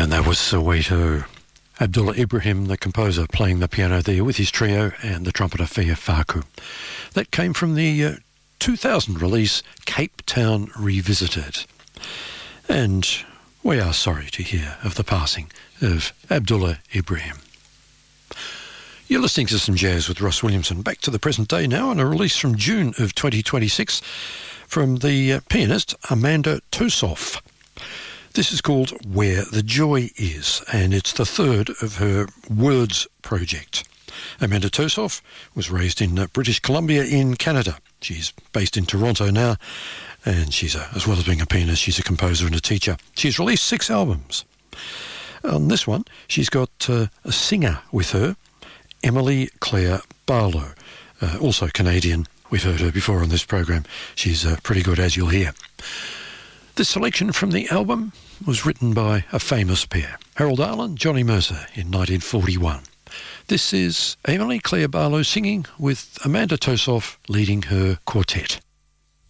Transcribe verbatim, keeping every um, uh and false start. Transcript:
And that was Soweto. Abdullah Ibrahim, the composer, playing the piano there with his trio, and the trumpeter Fia Faku. That came from the uh, two thousand release Cape Town Revisited. And we are sorry to hear of the passing of Abdullah Ibrahim. You're listening to some jazz with Ross Williamson. Back to the present day now, and a release from June of twenty twenty-six from the uh, pianist Amanda Tosoff. This is called Where the Joy Is, and it's the third of her Words project. Amanda Tosoff was raised in uh, British Columbia in Canada. She's based in Toronto now, and she's a, as well as being a pianist, she's a composer and a teacher. She's released six albums. On this one, she's got uh, a singer with her, Emily Claire Barlow, uh, also Canadian. We've heard her before on this program. She's uh, pretty good, as you'll hear. This selection from the album was written by a famous pair, Harold Arlen, Johnny Mercer, in nineteen forty-one. This is Emily Claire Barlow singing with Amanda Tosoff leading her quartet.